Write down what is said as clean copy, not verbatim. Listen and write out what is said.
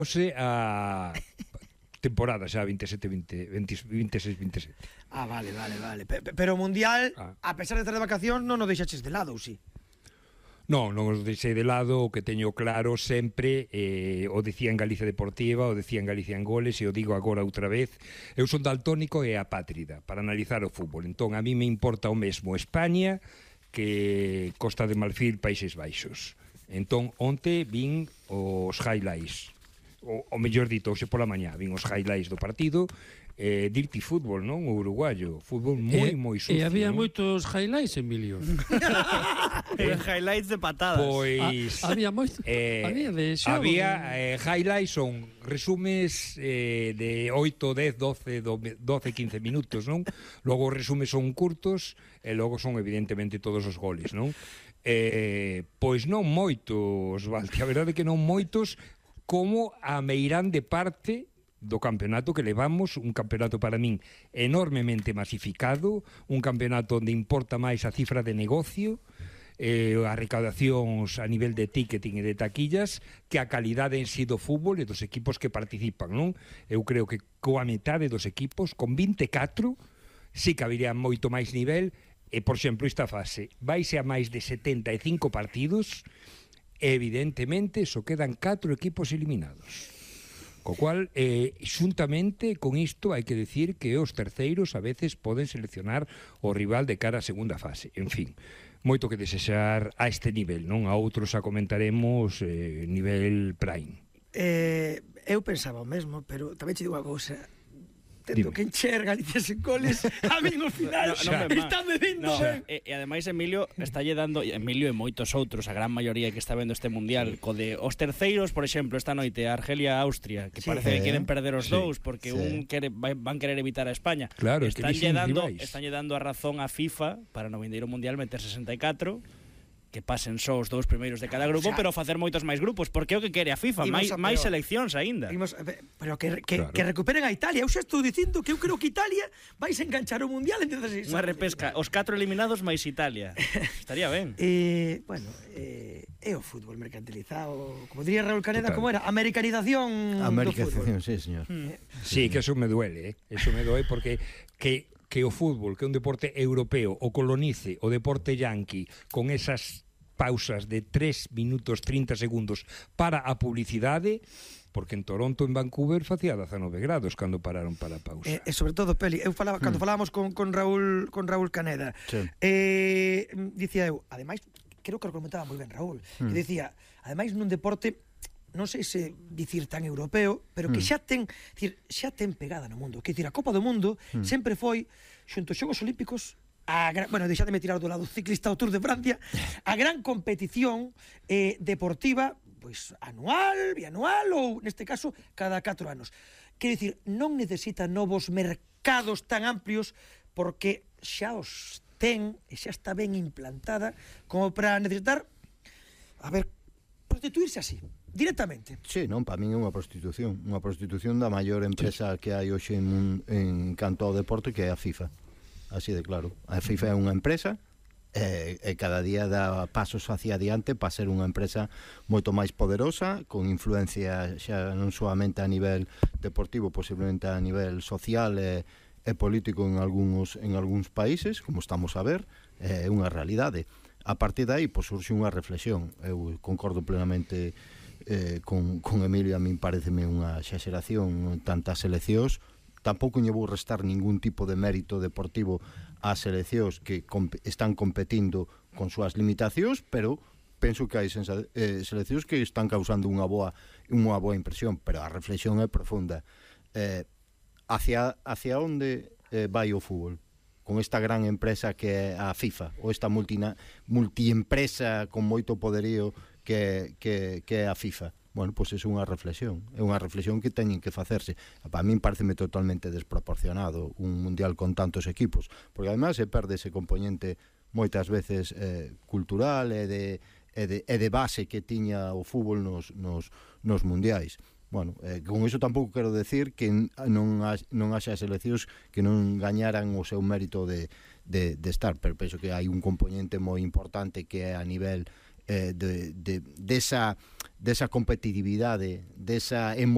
a temporada xa 26-27. Vale. Pero o Mundial, a pesar de estar de vacación, non o deixaches de lado, ou si? Non os deixei de lado. O que teño claro sempre, o dicía en Galicia Deportiva, o dicía en Galicia en Goles, e o digo agora outra vez, eu son daltónico e apátrida para analizar o fútbol. Entón, a mí me importa o mesmo España que Costa de Marfil, Países Baixos. Entón, onte vin os highlights, o mellor dito, hoxe pola mañá vin os highlights do partido. Dirty fútbol, non? O uruguayo, fútbol moi sucio. E había non? moitos highlights, Emilio. Highlights de patadas. Pois había moitos, había highlights, son resumes de 8, 10, 12, 15 minutos, non? Logo os resumes son curtos e logo son evidentemente todos os goles, non? Pois non moitos, Valti, a verdade é que non moitos, como a meirande parte do campeonato que levamos, un campeonato para min enormemente masificado, un campeonato onde importa máis a cifra de negocio, as recaudacións a nivel de ticketing e de taquillas, que a calidade en si do fútbol e dos equipos que participan, non? Eu creo que coa metade dos equipos, con 24, sí que habería moito máis nivel, e, por exemplo, esta fase vaise a máis de 75 partidos, e, evidentemente, só quedan 4 equipos eliminados. Co cual, xuntamente con isto, hai que decir que os terceiros a veces poden seleccionar o rival de cara á segunda fase. En fin, moito que desexar a este nivel, non? A outros a comentaremos nivel prime. Eu pensaba o mesmo, pero tamén che digo unha cousa. Tendo que encher Galicia sen goles, a min ao final están medindo. E ademais Emilio estalle dando, Emilio e moitos outros, a gran maioría que está vendo este mundial, co de os terceiros, por exemplo, esta noite Argelia e Austria, que parece que queren perder os dous porque van querer evitar a España. Claro, estánlle dando a razón a FIFA para no vindeiro mundial meter 64, que pasen só os dous primeiros de cada grupo, pero facer moitos máis grupos, porque é o que quere a FIFA, máis seleccións aínda. Pero que recuperen a Italia. Eu xa estou dicindo que eu creo que Italia vais a enganchar o Mundial en 16. Unha repesca, os 4 eliminados máis Italia. Estaría ben. Bueno, é o fútbol mercantilizado, como diría Raúl Caneda, como era? Americanización do fútbol. Sí, señor. Sí, que eso me duele, eso me duele porque que o fútbol, que é un deporte europeo, o colonice o deporte yanqui con esas pausas de 3 minutos 30 segundos para a publicidade, porque en Toronto, en Vancouver, facía 19 grados cando pararon para a pausa. E sobre todo, Peli, eu falaba, cando falábamos con Raúl Caneda, dicía eu, ademais, creo que o comentaba moi ben Raúl, que dicía, ademais nun deporte, non sei se dicir tan europeo, pero que xa ten pegada no mundo. Que dicir, a Copa do Mundo sempre foi, xunto aos Xogos Olímpicos, bueno, deixademe tirar do lado ciclista ao Tour de Francia, a gran competición deportiva, pois anual, bianual ou, neste caso, cada 4 anos. Quero dicir, non necesita novos mercados tan amplios porque xa os ten e xa está ben implantada como para necesitar, prostituirse así directamente. Sí, non, para min é unha prostitución da maior empresa que hai hoxe en canto ao deporte, que é a FIFA, así de claro. A FIFA é unha empresa e cada día dá pasos hacia adiante para ser unha empresa moito máis poderosa, con influencia xa non solamente a nivel deportivo, posiblemente a nivel social e político en algúns países, como estamos a ver, é unha realidade. A partir de aí, pois, surxe unha reflexión. Eu concordo plenamente con Emilio, a min pareceme unha exageración tantas seleccións. Tampouco lle vou restar ningún tipo de mérito deportivo ás seleccións que están competindo con súas limitacións, pero penso que hai seleccións que están causando unha boa impresión, pero a reflexión é profunda. Hacia onde vai o fútbol? Con esta gran empresa que é a FIFA, ou esta multiempresa con moito poderío que é a FIFA. Bueno, pois é unha reflexión que teñen que facerse. Para min pareceme totalmente desproporcionado un mundial con tantos equipos, porque además se perde ese componente moitas veces cultural e de base que tiña o fútbol nos mundiais. Bueno, con iso tampouco quero decir que non haxa seleccións que non gañaran o seu mérito de estar, pero penso que hai un componente moi importante que é a nivel desa competitividade, desa emoción